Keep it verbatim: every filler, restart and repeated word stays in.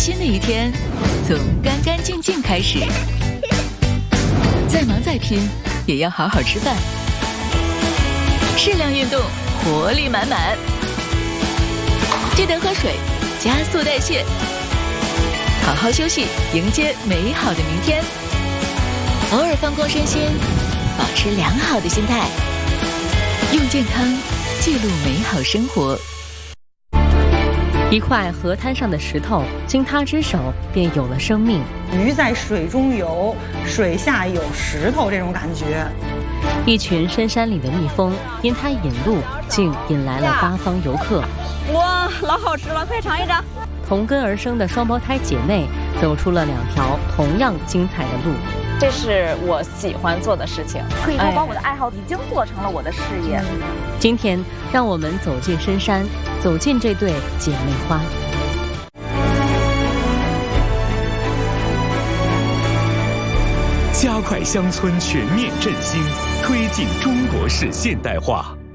新的一天从干干净净开始。再忙再拼，也要好好吃饭。适量运动，活力满满。记得喝水，加速代谢。好好休息，迎接美好的明天。偶尔放空身心，保持良好的心态，用健康记录美好生活。 一块河滩上的石头，经他之手便有了生命。 鱼在水中游，水下有石头，这种感觉。 一群深山里的蜜蜂，因它引路，竟引来了八方游客。 哇，老好吃了，快尝一尝。 同根而生的双胞胎姐妹，走出了两条同样精彩的路。 这是我喜欢做的事情，可以说把我的爱好已经做成了我的事业。 今天，让我们走进深山，走进这对姐妹花。 加快乡村全面振兴，推进中国式现代化。